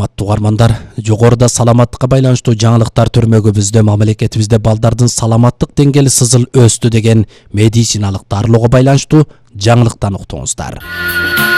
Урматтуу угармандар, жогоруда саламаттыкка байланыштуу жаңылыктар төрмөгүбүздө мамлекетибизде балдардын саламаттык деңгээли сызыл өстү деген медициналык дарылоого байланыштуу жаңылыктан уктуңуздар.